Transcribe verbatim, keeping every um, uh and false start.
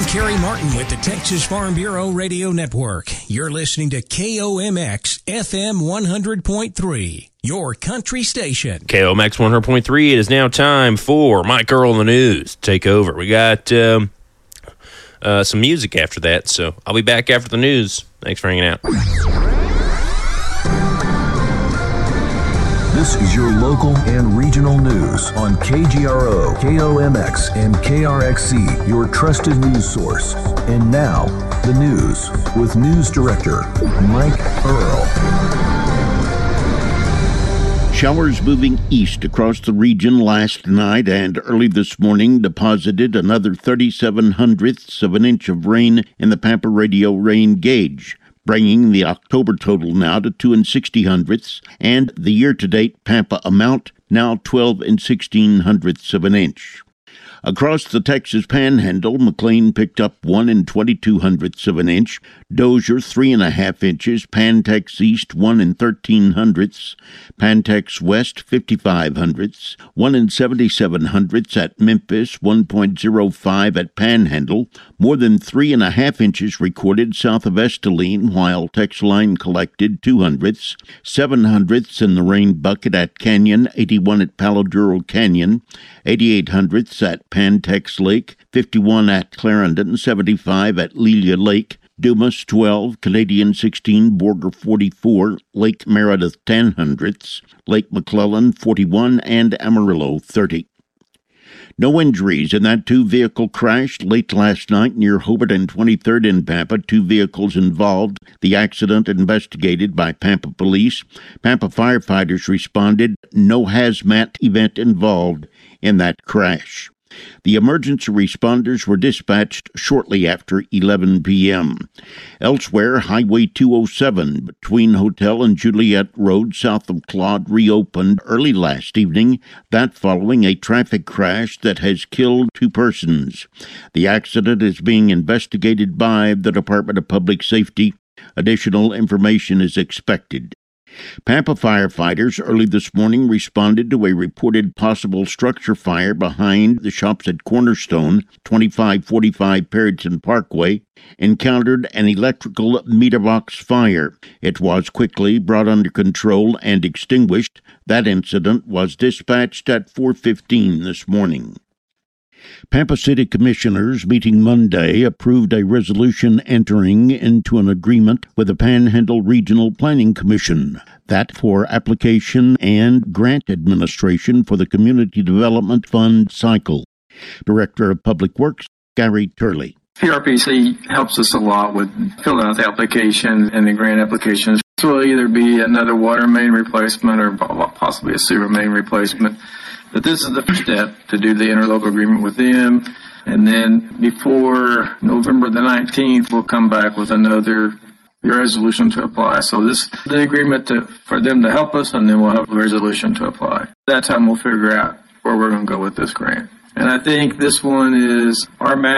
Kerry Martin with the Texas Farm Bureau Radio Network. You're listening to K O M X F M one hundred point three, your country station. K O M X one hundred point three, it is now time for Mike Earl in the News. Take over. We got um, uh, some music after that, so I'll be back after the news. Thanks for hanging out. This is your local and regional news on K G R O, K O M X, and K R X C, your trusted news source. And now, the news with News Director Mike Earl. Showers moving east across the region last night and early this morning deposited another thirty-seven hundredths of an inch of rain in the Pampa Radio rain gauge, bringing the October total now to two and sixty hundredths, and the year-to-date Pampa amount now twelve and sixteen hundredths of an inch. Across the Texas Panhandle, McLean picked up one and twenty-two hundredths of an inch, Dozier three and a half inches, Pantex East one and thirteen hundredths, Pantex West fifty-five hundredths, one and seventy-seven hundredths at Memphis, one point zero five at Panhandle, more than three and a half inches recorded south of Esteline, while Texline collected two hundredths, seven hundredths in the rain bucket at Canyon, eighty-one at Palo Duro Canyon, eighty-eight hundredths at Pantex Lake, fifty-one at Clarendon, seventy-five at Lelia Lake, Dumas twelve, Canadian sixteen, Borger forty-four, Lake Meredith ten hundredths, Lake McClellan forty-one, and Amarillo thirty. No injuries in that two-vehicle crash late last night near Hobart and twenty-third in Pampa. Two vehicles involved. The accident investigated by Pampa police. Pampa firefighters responded. No hazmat event involved in that crash. The emergency responders were dispatched shortly after eleven p.m. Elsewhere, Highway two oh seven between Hotel and Juliet Road south of Claude reopened early last evening, that following a traffic crash that has killed two persons. The accident is being investigated by the Department of Public Safety. Additional information is expected. Pampa firefighters early this morning responded to a reported possible structure fire behind the shops at Cornerstone, twenty-five forty-five Perryton Parkway, encountered an electrical meter box fire. It was quickly brought under control and extinguished. That incident was dispatched at four fifteen this morning. Pampa City Commissioners meeting Monday approved a resolution entering into an agreement with the Panhandle Regional Planning Commission, that for application and grant administration for the Community Development Fund cycle. Director of Public Works, Gary Turley. P R P C helps us a lot with filling out the application and the grant applications. This will either be another water main replacement or possibly a sewer main replacement. But this is the first step to do the interlocal agreement with them. And then before November the nineteenth, we'll come back with another resolution to apply. So this is the agreement to, for them to help us, and then we'll have a resolution to apply. That time we'll figure out where we're going to go with this grant. And I think this one is our match.